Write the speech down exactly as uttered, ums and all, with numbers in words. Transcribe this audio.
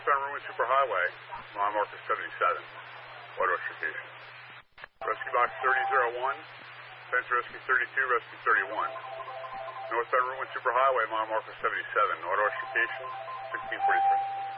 northbound Ruin Superhighway, mile marker seventy-seven. Auto extrication. Rescue box thirty oh one, Fence Rescue thirty-two, Rescue thirty-one. Northbound Ruin Superhighway, mile marker seventy-seven. Auto extrication, sixteen forty-three.